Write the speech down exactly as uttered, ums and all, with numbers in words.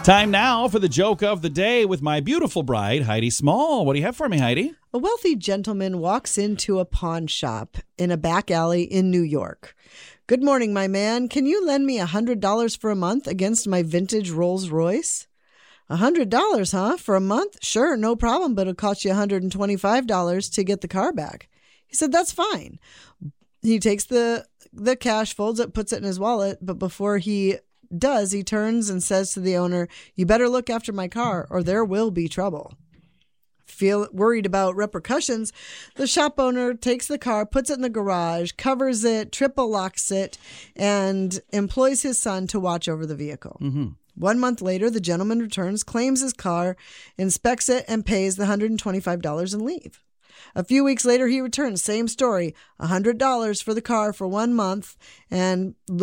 Time now for the joke of the day with my beautiful bride, Heidi Small. What do you have for me, Heidi? A wealthy gentleman walks into a pawn shop in a back alley in New York. "Good morning, my man. Can you lend me one hundred dollars for a month against my vintage Rolls Royce?" one hundred dollars, huh? For a month? Sure, no problem, but it'll cost you one hundred twenty-five dollars to get the car back. He said, "That's fine." He takes the, the cash, folds it, puts it in his wallet, but before he does, he turns and says to the owner, "You better look after my car or there will be trouble." Feel worried about repercussions, the shop owner takes the car, puts it in the garage, covers it, triple locks it, and employs his son to watch over the vehicle. Mm-hmm. One month later, the gentleman returns, claims his car, inspects it, and pays the one hundred twenty-five dollars and leave. A few weeks later, he returns, same story, one hundred dollars for the car for one month, and